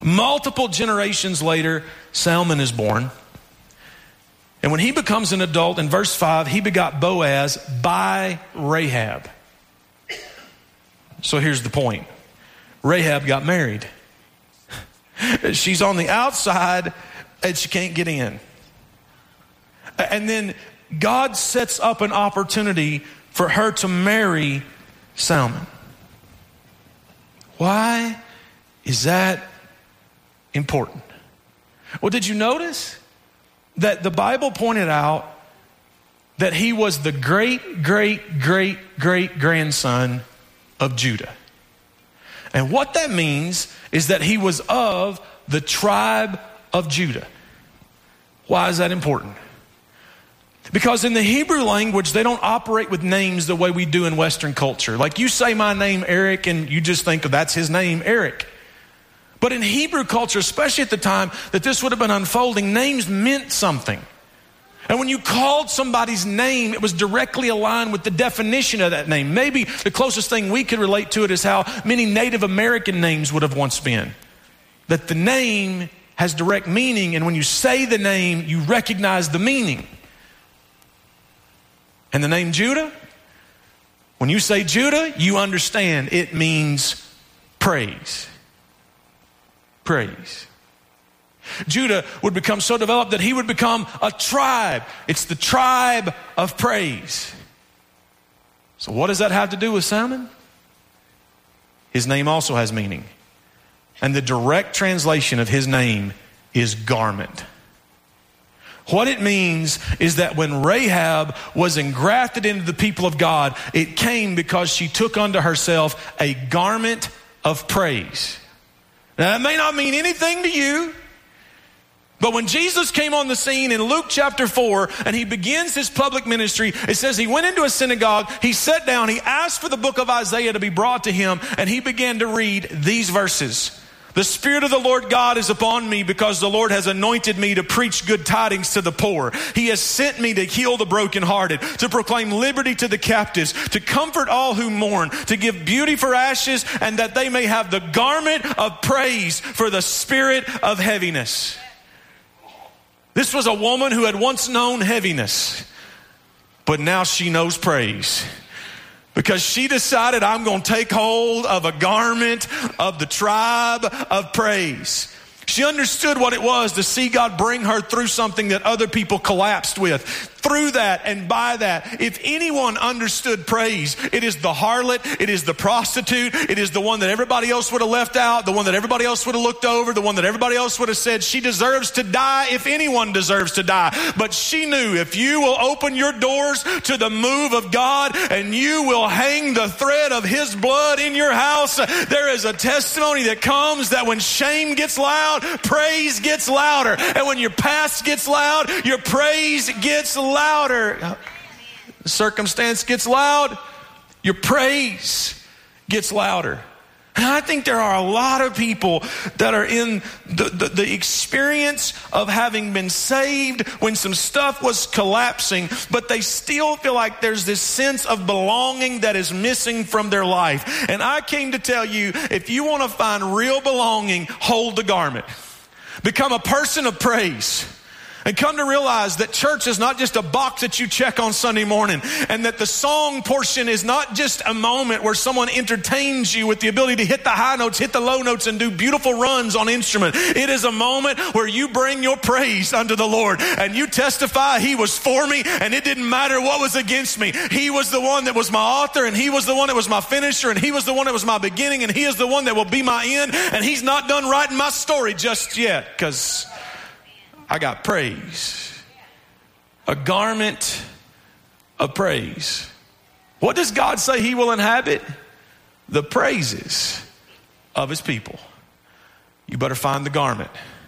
Multiple generations later, Salmon is born. And when he becomes an adult, in verse 5, he begot Boaz by Rahab. So here's the point. Rahab got married. She's on the outside and she can't get in. And then God sets up an opportunity for her to marry Salmon. Why is that important? Well, did you notice that the Bible pointed out that he was the great, great, great, great grandson of Judah? And what that means is that he was of the tribe of Judah. Why is that important? Because in the Hebrew language, they don't operate with names the way we do in Western culture. Like you say my name, Eric, and you just think, oh, that's his name, Eric. But in Hebrew culture, especially at the time that this would have been unfolding, names meant something. And when you called somebody's name, it was directly aligned with the definition of that name. Maybe the closest thing we could relate to it is how many Native American names would have once been. That the name has direct meaning, and when you say the name, you recognize the meaning. And the name Judah, when you say Judah, you understand it means praise. Praise. Judah would become so developed that he would become a tribe. It's the tribe of praise. So what does that have to do with Salmon? His name also has meaning. And the direct translation of his name is garment. What it means is that when Rahab was engrafted into the people of God, it came because she took unto herself a garment of praise. Now, that may not mean anything to you, but when Jesus came on the scene in Luke chapter 4 and he begins his public ministry, it says he went into a synagogue, he sat down, he asked for the book of Isaiah to be brought to him, and he began to read these verses. The Spirit of the Lord God is upon me because the Lord has anointed me to preach good tidings to the poor. He has sent me to heal the brokenhearted, to proclaim liberty to the captives, to comfort all who mourn, to give beauty for ashes, and that they may have the garment of praise for the spirit of heaviness. This was a woman who had once known heaviness, but now she knows praise. Because she decided, I'm going to take hold of a garment of the tribe of praise. She understood what it was to see God bring her through something that other people collapsed with. Through that and by that, if anyone understood praise, it is the harlot, it is the prostitute, it is the one that everybody else would have left out, the one that everybody else would have looked over, the one that everybody else would have said, she deserves to die if anyone deserves to die. But she knew if you will open your doors to the move of God and you will hang the thread of his blood in your house, there is a testimony that comes that when shame gets loud, praise gets louder. And when your past gets loud, your praise gets louder. The circumstance gets loud, your praise gets louder. And I think there are a lot of people that are in the experience of having been saved when some stuff was collapsing, but they still feel like there's this sense of belonging that is missing from their life. And I came to tell you, if you want to find real belonging, hold the garment. Become a person of praise. And come to realize that church is not just a box that you check on Sunday morning, and that the song portion is not just a moment where someone entertains you with the ability to hit the high notes, hit the low notes, and do beautiful runs on instrument. It is a moment where you bring your praise unto the Lord and you testify he was for me and it didn't matter what was against me. He was the one that was my author, and he was the one that was my finisher, and he was the one that was my beginning, and he is the one that will be my end, and he's not done writing my story just yet because I got praise. A garment of praise. What does God say he will inhabit? The praises of his people. You better find the garment.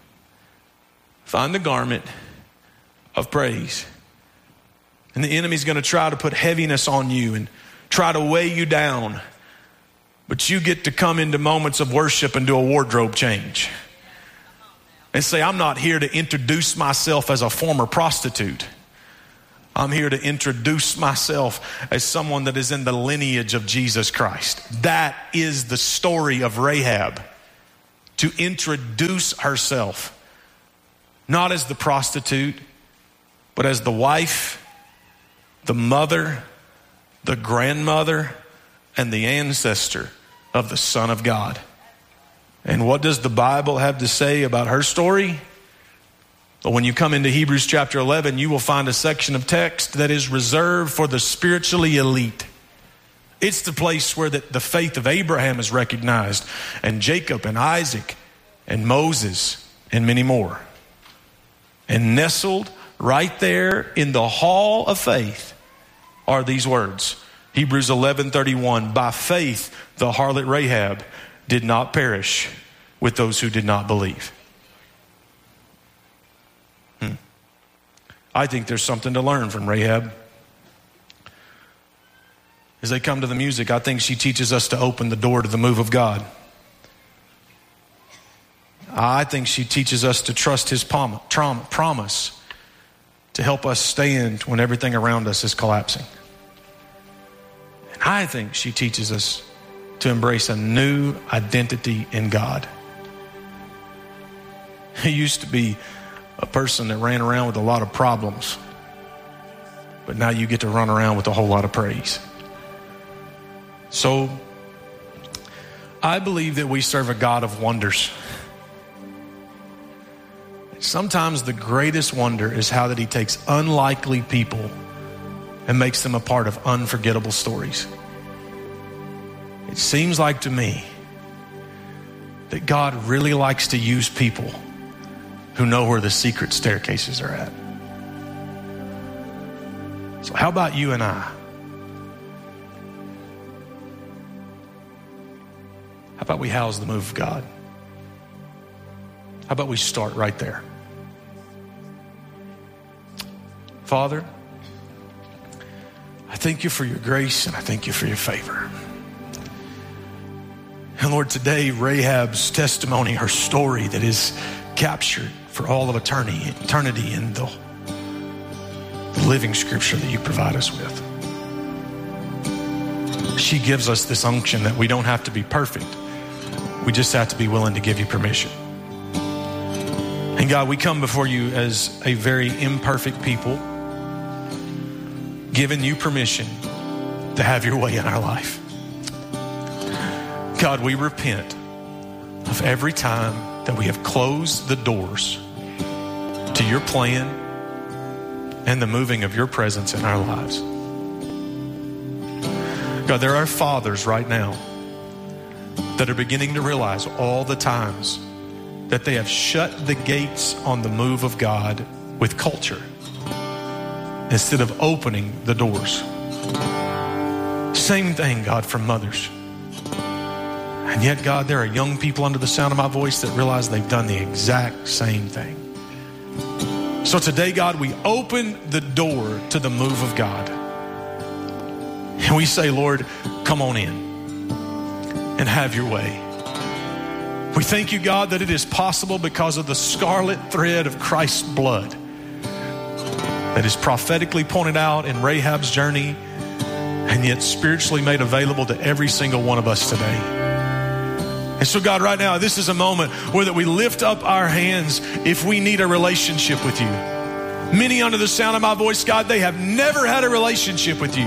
Find the garment of praise. And the enemy's going to try to put heaviness on you and try to weigh you down. But you get to come into moments of worship and do a wardrobe change. And say, I'm not here to introduce myself as a former prostitute. I'm here to introduce myself as someone that is in the lineage of Jesus Christ. That is the story of Rahab. to introduce herself, not as the prostitute, but as the wife, the mother, the grandmother, and the ancestor of the Son of God. And what does the Bible have to say about her story? But when you come into Hebrews chapter 11, you will find a section of text that is reserved for the spiritually elite. It's the place where the faith of Abraham is recognized, and Jacob and Isaac and Moses and many more. And nestled right there in the hall of faith are these words. Hebrews 11:31, by faith the harlot Rahab did not perish with those who did not believe. I think there's something to learn from Rahab. As they come to the music, I think she teaches us to open the door to the move of God. I think she teaches us to trust his promise to help us stand when everything around us is collapsing. And I think she teaches us to embrace a new identity in God. He used to be a person that ran around with a lot of problems, but now you get to run around with a whole lot of praise. So I believe that we serve a God of wonders. Sometimes the greatest wonder is how that he takes unlikely people and makes them a part of unforgettable stories. It seems like to me that God really likes to use people who know where the secret staircases are at. So how about you and I? How about we house the move of God? How about we start right there? Father, I thank you for your grace and I thank you for your favor. And Lord, today Rahab's testimony, her story that is captured for all of eternity in the living scripture that you provide us with. She gives us this unction that we don't have to be perfect. We just have to be willing to give you permission. And God, we come before you as a very imperfect people, giving you permission to have your way in our life. God, we repent of every time that we have closed the doors to your plan and the moving of your presence in our lives. God, there are fathers right now that are beginning to realize all the times that they have shut the gates on the move of God with culture instead of opening the doors. Same thing, God, for mothers. And yet, God, there are young people under the sound of my voice that realize they've done the exact same thing. So today, God, we open the door to the move of God. And we say, Lord, come on in and have your way. We thank you, God, that it is possible because of the scarlet thread of Christ's blood that is prophetically pointed out in Rahab's journey and yet spiritually made available to every single one of us today. And so, God, right now, this is a moment where that we lift up our hands if we need a relationship with you. Many under the sound of my voice, God, they have never had a relationship with you.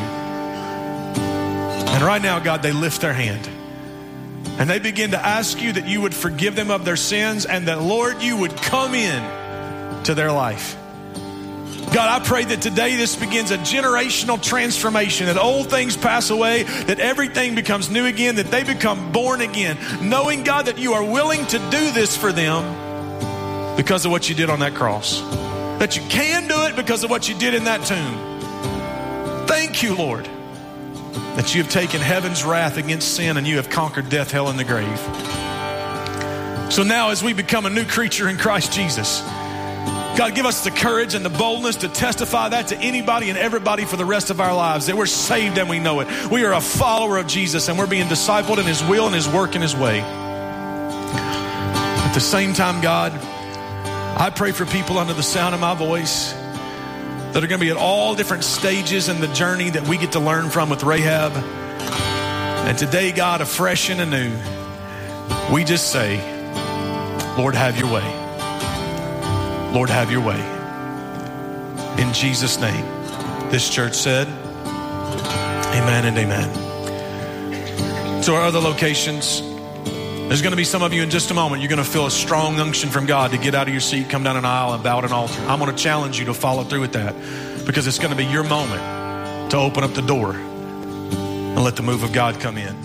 And right now, God, they lift their hand. And they begin to ask you that you would forgive them of their sins and that, Lord, you would come in to their life. God, I pray that today this begins a generational transformation, that old things pass away, that everything becomes new again, that they become born again, knowing, God, that you are willing to do this for them because of what you did on that cross, that you can do it because of what you did in that tomb. Thank you, Lord, that you have taken heaven's wrath against sin and you have conquered death, hell, and the grave. So now as we become a new creature in Christ Jesus, God, give us the courage and the boldness to testify that to anybody and everybody for the rest of our lives, that we're saved and we know it. We are a follower of Jesus and we're being discipled in his will and his work and his way. At the same time, God, I pray for people under the sound of my voice that are going to be at all different stages in the journey that we get to learn from with Rahab. And today, God, afresh and anew, we just say, Lord, have your way. Lord, have your way. In Jesus' name. This church said, amen and amen. To our other locations, there's going to be some of you in just a moment. You're going to feel a strong unction from God to get out of your seat, come down an aisle, and bow at an altar. I'm going to challenge you to follow through with that, because it's going to be your moment to open up the door and let the move of God come in.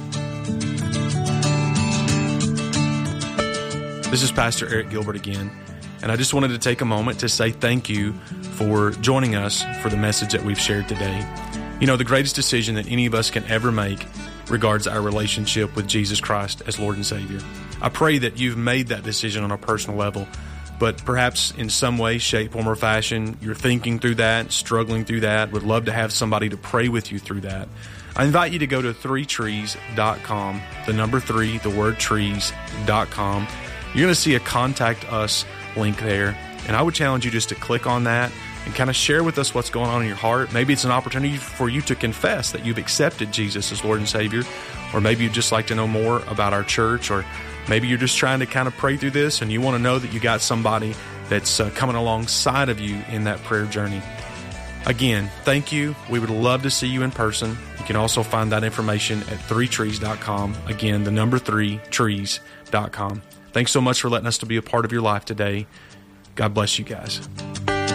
This is Pastor Eric Gilbert again, and I just wanted to take a moment to say thank you for joining us for the message that we've shared today. You know, the greatest decision that any of us can ever make regards our relationship with Jesus Christ as Lord and Savior. I pray that you've made that decision on a personal level, but perhaps in some way, shape, form, or fashion, you're thinking through that, struggling through that, would love to have somebody to pray with you through that. I invite you to go to 3trees.com, the number 3, the word trees.com. You're going to see a Contact Us link there, and I would challenge you just to click on that and kind of share with us what's going on in your heart. Maybe it's an opportunity for you to confess that you've accepted Jesus as Lord and Savior, or maybe you'd just like to know more about our church, or maybe you're just trying to kind of pray through this and you want to know that you got somebody that's coming alongside of you in that prayer journey. Again, thank you. We would love to see you in person. You can also find that information at 3trees.com. Again, the number 3, trees.com. Thanks so much for letting us to be a part of your life today. God bless you guys.